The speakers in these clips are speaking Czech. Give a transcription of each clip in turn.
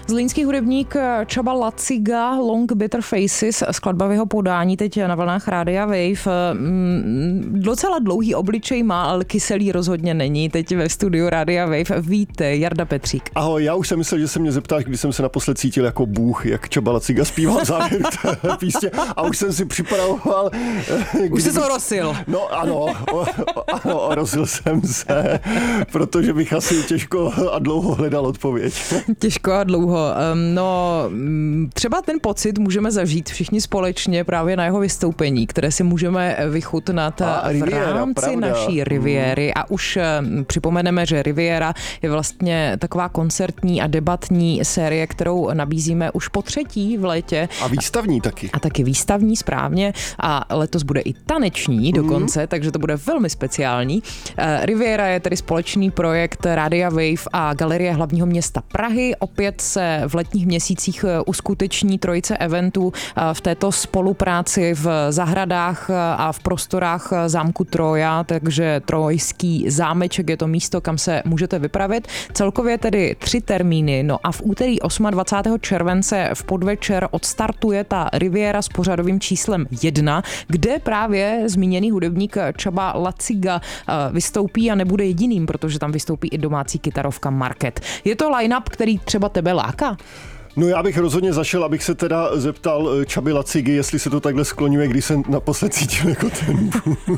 Zlínský hudebník Csaba Laciga, Long Bitter Faces, skladba v jeho podání teď na vlnách Rádia Wave. Docela dlouhý obličej má, ale kyselý rozhodně není. Teď ve studiu Rádia Wave. Víte, Jarda Petřík. Ahoj, já už jsem myslel, že se mě zeptáš, když jsem se naposled cítil jako bůh, jak Csaba Laciga zpíval závěr té písně a už jsem si připravoval. Už jsi to rosil. No ano, rosil jsem se, protože bych asi těžko a dlouho hledal odpověď. Těžko a dlouho. No, třeba ten pocit můžeme zažít všichni společně právě na jeho vystoupení, které si můžeme vychutnat v rámci naší Riviéry. A už připomeneme, že Riviera je vlastně taková koncertní a debatní série, kterou nabízíme už po třetí v létě. A výstavní taky. A taky výstavní, správně. A letos bude i taneční dokonce, takže to bude velmi speciální. Riviera je tedy společný projekt Rádia Wave a Galerie hlavního města Prahy. Opět se v letních měsících uskuteční trojice eventů v této spolupráci v zahradách a v prostorách zámku Troja, takže Trojský zámeček je to místo, kam se můžete vypravit. Celkově tedy 3 termíny, no a v úterý 28. července v podvečer odstartuje ta Riviera s pořadovým číslem 1, kde právě zmíněný hudebník Csaba Laciga vystoupí a nebude jediným, protože tam vystoupí i domácí kytarovka Market. Je to line-up, který třeba tebe láká? No já bych rozhodně zašel, abych se teda zeptal Csaby Lacigy, jestli se to takhle skloňuje, když jsem naposled cítil jako ten bůh.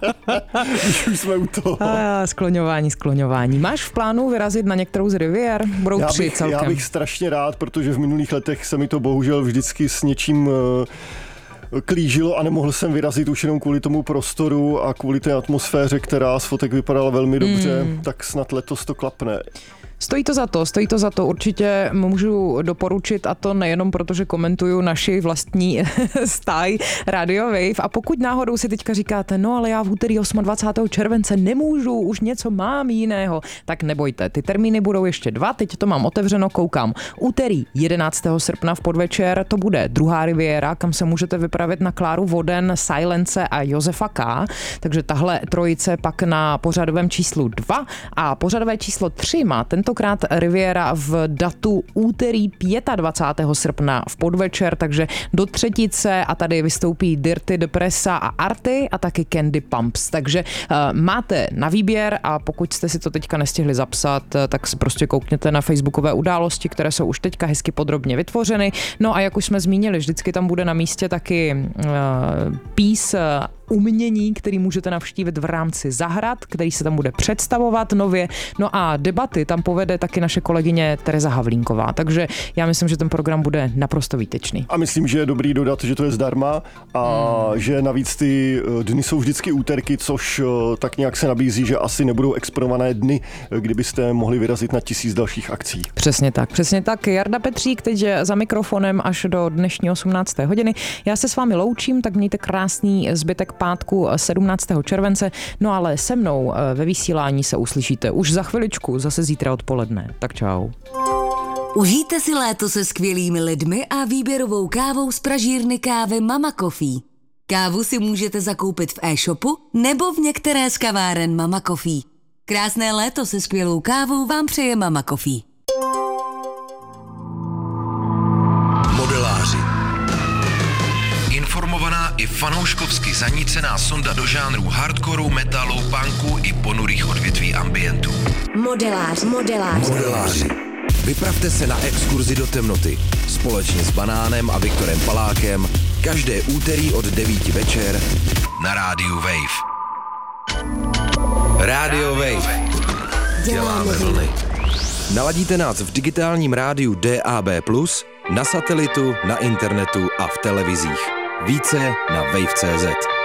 Když už jsme u toho. Skloňování. Máš v plánu vyrazit na některou z Rivier? Budou 3 celkem. Já bych strašně rád, protože v minulých letech se mi to bohužel vždycky s něčím klížilo a nemohl jsem vyrazit už jenom kvůli tomu prostoru a kvůli té atmosféře, která z fotek vypadala velmi dobře, tak snad letos to klapne. Stojí to za to, určitě můžu doporučit, a to nejenom proto, že komentuju naši vlastní stáj Radio Wave, a pokud náhodou si teďka říkáte, no ale já v úterý 28. července nemůžu, už něco mám jiného, tak nebojte, ty termíny budou ještě 2, teď to mám otevřeno, koukám. Úterý 11. srpna v podvečer to bude druhá Riviera, kam se můžete vypravit na Kláru Voden, Silence a Josefa K., takže tahle trojice pak na pořadovém číslu 2 a pořadové číslo 3 má tentokrát Riviera v datu úterý 25. srpna v podvečer, takže do třetice, a tady vystoupí Dirty Depressa a Arty a taky Candy Pumps, takže máte na výběr, a pokud jste si to teďka nestihli zapsat, tak si prostě koukněte na facebookové události, které jsou už teďka hezky podrobně vytvořeny. No a jak už jsme zmínili, vždycky tam bude na místě taky pís umění, který můžete navštívit v rámci zahrad, který se tam bude představovat nově. No a debaty tam povede taky naše kolegyně Tereza Havlínková, takže já myslím, že ten program bude naprosto výtečný. A myslím, že je dobrý dodat, že to je zdarma a že navíc ty dny jsou vždycky úterky, což tak nějak se nabízí, že asi nebudou exponované dny, kdybyste mohli vyrazit na 1000 dalších akcí. Přesně tak. Jarda Petřík teď za mikrofonem až do dnešní 18. hodiny. Já se s vámi loučím, tak mějte krásný zbytek pátku 17. července, no ale se mnou ve vysílání se uslyšíte už za chviličku, zase zítra odpoledne. Tak čau. Užijte si léto se skvělými lidmi a výběrovou kávou z pražírny kávy Mama Coffee. Kávu si můžete zakoupit v e-shopu nebo v některé z kaváren Mama Coffee. Krásné léto se skvělou kávou vám přeje Mama Coffee. Modeláři. Informovaná i fanouškovsky zanícená sonda do žánrů hardcoreu, metalu, punku i ponurých odvětví ambientu. Modeláři. Vypravte se na exkurzi do temnoty společně s Banánem a Viktorem Palákem každé úterý od 9 večer na rádiu Wave. Radio Wave. Děláme vlny. Naladíte nás v digitálním rádiu DAB+, na satelitu, na internetu a v televizích. Více na wave.cz.